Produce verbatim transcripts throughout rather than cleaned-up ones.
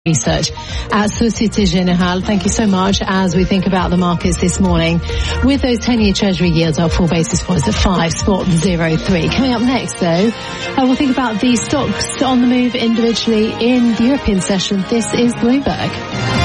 Research at Societe Generale. Thank you so much as we think about the markets this morning. With those ten-year Treasury yields up four basis points at five spot zero three. Coming up next, though, uh, we'll think about the stocks on the move individually in the European session. This is Bloomberg.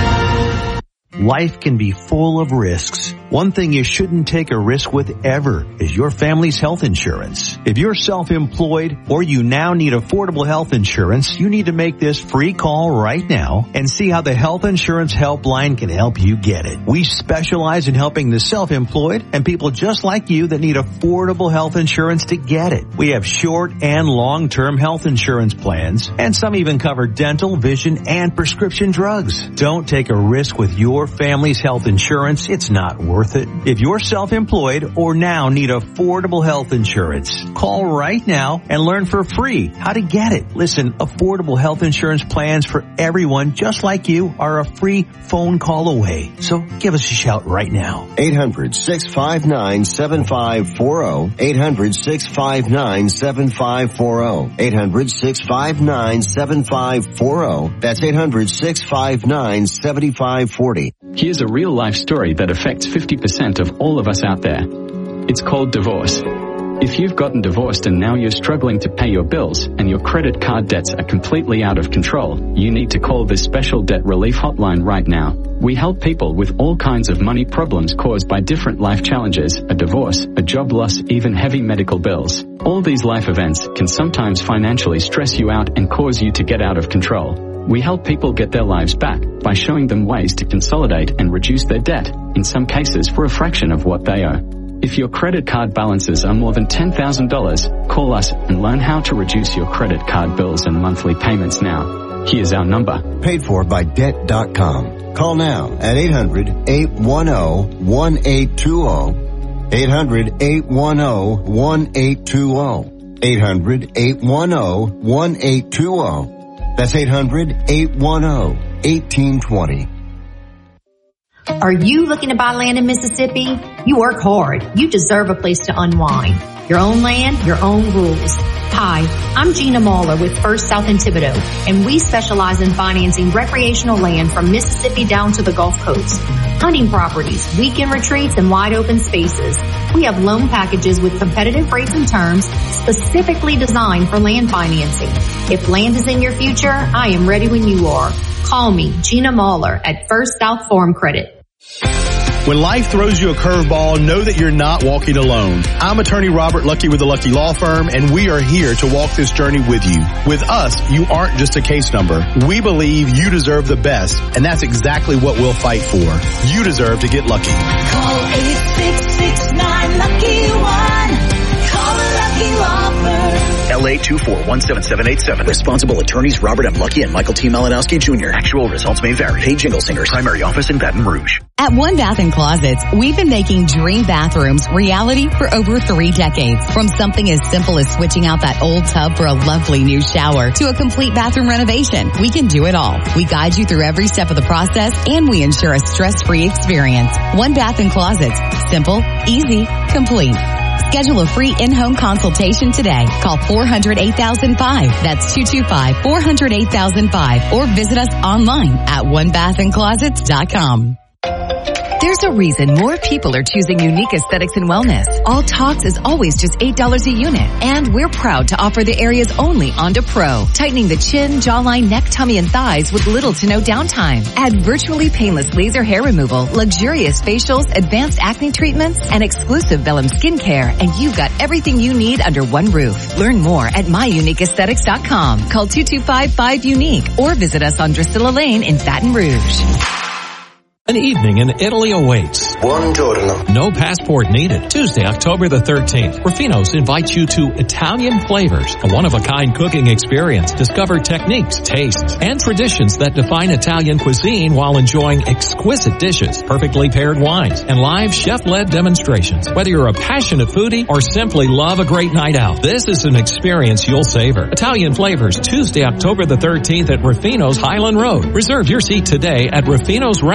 Life can be full of risks. One thing you shouldn't take a risk with ever is your family's health insurance. If you're self-employed or you now need affordable health insurance, you need to make this free call right now and see how the Health Insurance Helpline can help you get it. We specialize in helping the self-employed and people just like you that need affordable health insurance to get it. We have short and long-term health insurance plans, and some even cover dental, vision, and prescription drugs. Don't take a risk with your family's health insurance. It's not worth it. If you're self-employed or now need affordable health insurance, call right now and learn for free how to get it. Listen, affordable health insurance plans for everyone just like you are a free phone call away. So give us a shout right now. eight hundred, six five nine, seven five four zero. eight hundred, six five nine, seven five four zero. eight hundred, six five nine, seven five four zero. That's eight hundred, six five nine, seven five four zero. Here's a real-life story that affects fifty percent of all of us out there. It's called divorce. If you've gotten divorced and now you're struggling to pay your bills and your credit card debts are completely out of control, you need to call this special debt relief hotline right now. We help people with all kinds of money problems caused by different life challenges, a divorce, a job loss, even heavy medical bills. All these life events can sometimes financially stress you out and cause you to get out of control. We help people get their lives back by showing them ways to consolidate and reduce their debt, in some cases for a fraction of what they owe. If your credit card balances are more than ten thousand dollars, call us and learn how to reduce your credit card bills and monthly payments now. Here's our number. Paid for by debt dot com. Call now at eight hundred, eight one zero, one eight two zero. eight hundred, eight one zero, one eight two zero. eight hundred, eight one zero, one eight two zero. That's eight hundred, eight one zero, one eight two zero. Are you looking to buy land in Mississippi? You work hard. You deserve a place to unwind. Your own land, your own rules. Hi, I'm Gina Mahler with First South in Thibodaux, and we specialize in financing recreational land from Mississippi down to the Gulf Coast. Hunting properties, weekend retreats, and wide open spaces. We have loan packages with competitive rates and terms specifically designed for land financing. If land is in your future, I am ready when you are. Call me, Gina Mahler, at First South Farm Credit. When life throws you a curveball, know that you're not walking alone. I'm attorney Robert Lucky with the Lucky Law Firm, and we are here to walk this journey with you. With us, you aren't just a case number. We believe you deserve the best, and that's exactly what we'll fight for. You deserve to get lucky. Call eight six six nine lucky one. Call the Lucky Law Firm. L A two four one seven seven eight seven. Responsible attorneys Robert M. Lucky and Michael T. Malinowski Junior Actual results may vary. Paid Jingle Singers. Primary office in Baton Rouge. At One Bath and Closets, we've been making dream bathrooms reality for over three decades. From something as simple as switching out that old tub for a lovely new shower to a complete bathroom renovation, we can do it all. We guide you through every step of the process, and we ensure a stress-free experience. One Bath and Closets. Simple, easy, complete. Schedule a free in-home consultation today. Call four hundred, eight thousand five. That's two two five, four hundred, eight thousand five. Or visit us online at one bath and closets dot com. There's a reason more people are choosing Unique Aesthetics and Wellness. All Talks is always just eight dollars a unit. And we're proud to offer the area's only Onda Pro. Tightening the chin, jawline, neck, tummy, and thighs with little to no downtime. Add virtually painless laser hair removal, luxurious facials, advanced acne treatments, and exclusive Bellum skincare. And you've got everything you need under one roof. Learn more at my unique aesthetics dot com. Call two two five, five unique or visit us on Drusilla Lane in Baton Rouge. An evening in Italy awaits. Buongiorno. No passport needed. Tuesday, October the thirteenth. Rufino's invites you to Italian Flavors, a one-of-a-kind cooking experience. Discover techniques, tastes, and traditions that define Italian cuisine while enjoying exquisite dishes, perfectly paired wines, and live chef-led demonstrations. Whether you're a passionate foodie or simply love a great night out, this is an experience you'll savor. Italian Flavors, Tuesday, October the thirteenth at Rufino's Highland Road. Reserve your seat today at Rufino's Restaurant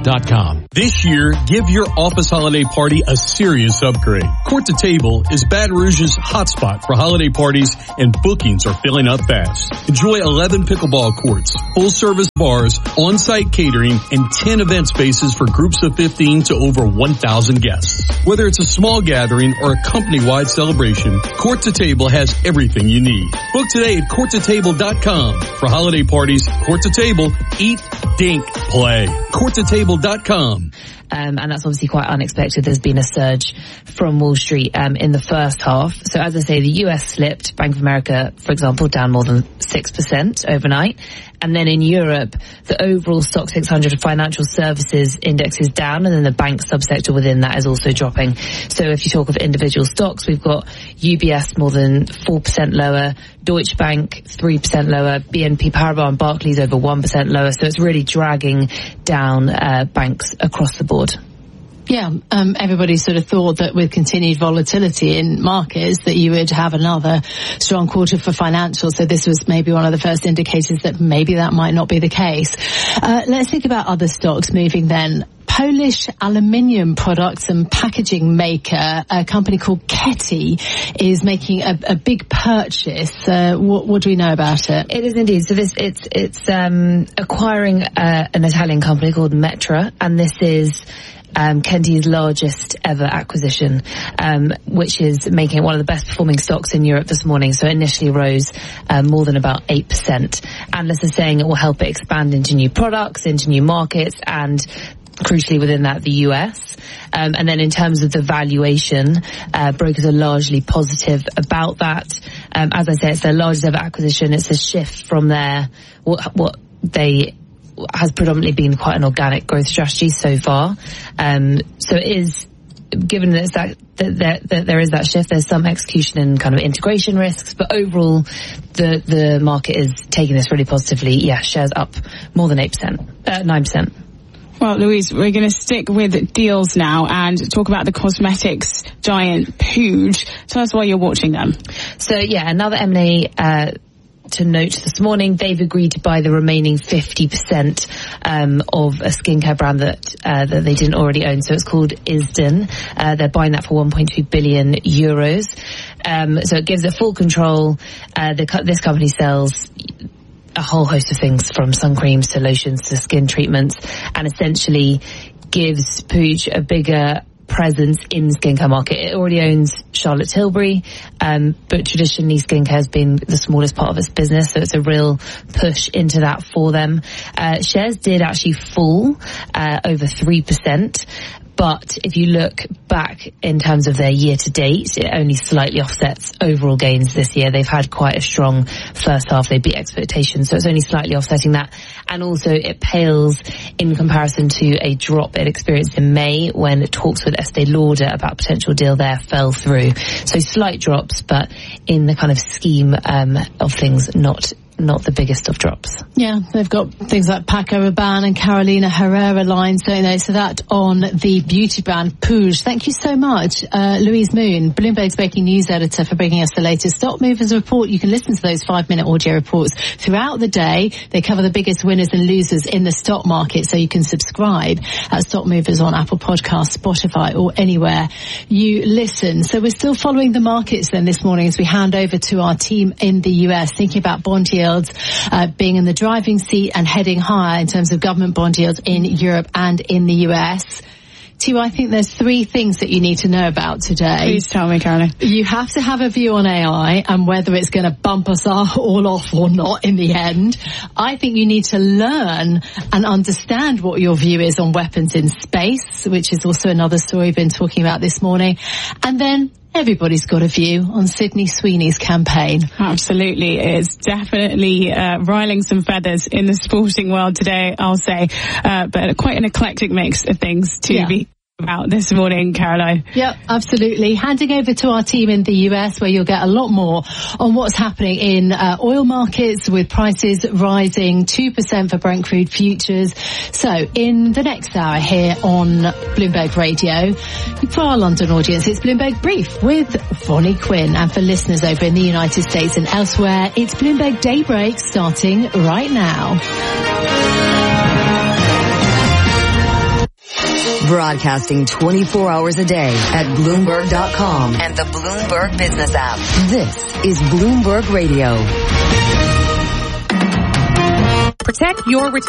spot dot com. This year, give your office holiday party a serious upgrade. Court to Table is Baton Rouge's hotspot for holiday parties, and bookings are filling up fast. Enjoy eleven pickleball courts, full-service bars, on-site catering, and ten event spaces for groups of fifteen to over one thousand guests. Whether it's a small gathering or a company-wide celebration, Court to Table has everything you need. Book today at court to table dot com. For holiday parties, Court to Table, eat, dink, play. court to table dot com. Um, and that's obviously quite unexpected. There's been a surge from Wall Street um, in the first half. So as I say, the U S slipped. Bank of America, for example, down more than six percent overnight. And then in Europe, the overall Stock six hundred financial services index is down, and then the bank subsector within that is also dropping. So if you talk of individual stocks, we've got U B S more than four percent lower, Deutsche Bank three percent lower, B N P Paribas and Barclays over one percent lower. So it's really dragging down uh, banks across the board. Yeah, um, everybody sort of thought that with continued volatility in markets that you would have another strong quarter for financials. So this was maybe one of the first indicators that maybe that might not be the case. Uh, let's think about other stocks moving then. Polish aluminium products and packaging maker, a company called Keti, is making a, a big purchase. Uh, what, what do we know about it? It is indeed. So this it's it's um, acquiring uh, an Italian company called Metra, and this is Um, Kenti's largest ever acquisition, um, which is making it one of the best performing stocks in Europe this morning. So it initially rose um, more than about eight percent. Analysts are saying it will help it expand into new products, into new markets, and crucially within that, the U S. Um, and then in terms of the valuation, uh, brokers are largely positive about that. Um, as I say, it's their largest ever acquisition. It's a shift from their, what, what they has predominantly been quite an organic growth strategy so far. Um, so it is, given that, it's that, that, that, that there is that shift, there's some execution and kind of integration risks, but overall the, the market is taking this really positively. Yeah, shares up more than eight percent, uh, nine percent. Well, Louise, we're going to stick with deals now and talk about the cosmetics giant Puig. Tell us why you're watching them. So yeah, another M and A, uh, to note this morning, they've agreed to buy the remaining fifty percent um, of a skincare brand that uh, that they didn't already own. So it's called Isden. Uh, they're buying that for one point two billion euros. Um, so it gives it full control. Uh, the, this company sells a whole host of things, from sun creams to lotions to skin treatments, and essentially gives Puig a bigger presence in the skincare market. It already owns Charlotte Tilbury, um, but traditionally skincare has been the smallest part of its business, so it's a real push into that for them. Uh, shares did actually fall uh, over three percent. But if you look back in terms of their year to date, it only slightly offsets overall gains this year. They've had quite a strong first half. They beat expectations, so it's only slightly offsetting that. And also it pales in comparison to a drop it experienced in May when talks with Estee Lauder about a potential deal there fell through. So slight drops, but in the kind of scheme um, of things, not not the biggest of drops. Yeah, they've got things like Paco Rabanne and Carolina Herrera lines, don't they? So that on the beauty brand Puig. Thank you so much, uh, Louise Moon, Bloomberg's breaking news editor, for bringing us the latest Stock Movers report. You can listen to those five-minute audio reports throughout the day. They cover the biggest winners and losers in the stock market, so you can subscribe at Stock Movers on Apple Podcasts, Spotify, or anywhere you listen. So we're still following the markets then this morning as we hand over to our team in the U S, thinking about bond yields Uh, being in the driving seat and heading higher in terms of government bond yields in Europe and in the U S. Too, I think there's three things that you need to know about today. Please tell me, Caroline. You have to have a view on A I and whether it's going to bump us all off or not in the end. I think you need to learn and understand what your view is on weapons in space, which is also another story we've been talking about this morning. And then everybody's got a view on Sydney Sweeney's campaign. Absolutely. It's definitely uh, riling some feathers in the sporting world today, I'll say. Uh, but quite an eclectic mix of things to yeah. be about this morning, Caroline. Yep, absolutely. Handing over to our team in the U S, where you'll get a lot more on what's happening in uh, oil markets, with prices rising two percent for Brent crude futures. So in the next hour here on Bloomberg Radio, for our London audience, it's Bloomberg Brief with Vonnie Quinn. And for listeners over in the United States and elsewhere, it's Bloomberg Daybreak starting right now. Broadcasting twenty-four hours a day at Bloomberg dot com and the Bloomberg Business app. This is Bloomberg Radio. Protect your retirement.